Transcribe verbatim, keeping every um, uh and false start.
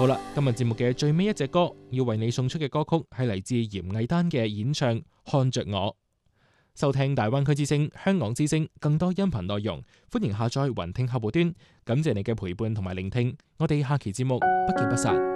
好啦，今日節目嘅最尾一隻歌，要為你送出嘅歌曲係嚟自嚴藝丹嘅演唱《看着我》。收聽大灣區之聲、香港之聲更多音頻內容，歡迎下載雲聽客戶端。感謝你嘅陪伴同埋聆聽，我哋下期節目不見不散。